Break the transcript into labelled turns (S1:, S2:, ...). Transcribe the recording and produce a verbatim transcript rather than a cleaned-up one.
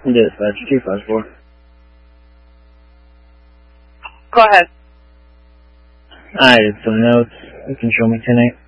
S1: Dispatch two five four.
S2: Go ahead.
S1: I did some notes. You can show me tonight.